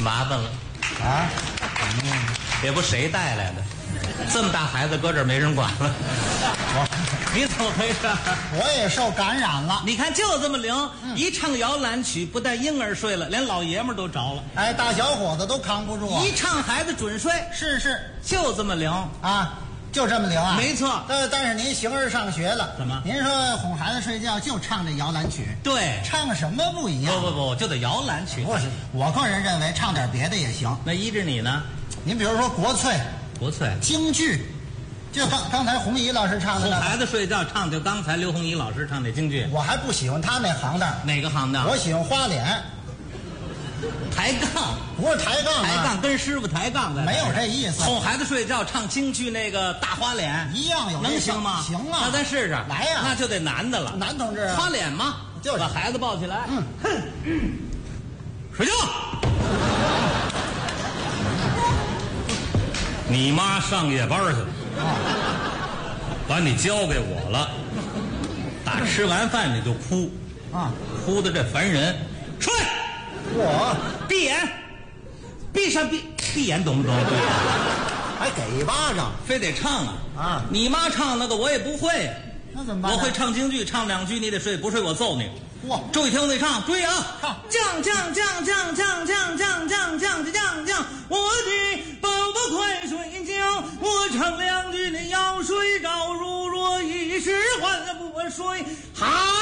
麻烦了啊！ 也不谁带来的，这么大孩子搁这儿没人管了。你怎么回事？ 我也受感染了。 你看就这么灵，一唱摇篮曲，不但婴儿睡了，连老爷们儿都着了。 哎，大小伙子都扛不住啊！ 一唱孩子准睡， 是就这么灵啊，就这么灵啊！ 没错。 但是您形而上学了， 怎么？ 您说哄孩子睡觉就唱这摇篮曲？ 对， 唱什么不一样？ 不，就得摇篮曲。 不是，我个人认为唱点别的也行。 那依着你呢？ 您比如说国粹、京剧。就刚才红姨老师唱的， 哄孩子睡觉唱，就刚才刘洪怡老师唱那京剧。 我还不喜欢他那行当。 哪个行当？ 我喜欢花脸、 抬杠。 不是抬杠， 抬杠跟师傅抬杠的， 没有这意思。 哄孩子睡觉唱京剧那个大花脸一样有， 能行吗？ 行啊， 那咱试试。 来呀， 那就得男的了。 男同志， 花脸嘛， 就是把孩子抱起来，睡觉。你妈上夜班去了，把你交给我了。打吃完饭你就哭啊， 哭的这烦人。睡， 我闭眼，闭上闭眼，懂不懂？ 还给一巴掌， 非得唱啊！ 你妈唱那个我也不会， 那怎么办？ 我会唱京剧，唱2句你得睡，不睡我揍你。 哇！ 注意听我得唱，注意啊！ 唱降，我的宝宝快睡觉，我唱2句你要睡着，如若一时还不睡，好。